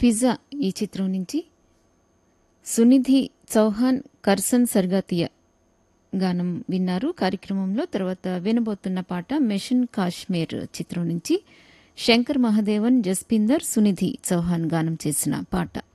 Pizza ఈ చిత్రం నుంచి సునిధి చౌహాన్, కర్సన్ సర్గాతియా గానం విన్నారు కార్యక్రమంలో. తర్వాత వినబోతున్న పాట మిషన్ కాశ్మీర్ చిత్రం నుంచి శంకర్ మహాదేవన్, జస్పిందర్, సునిధి చౌహాన్ గానం చేసిన పాట.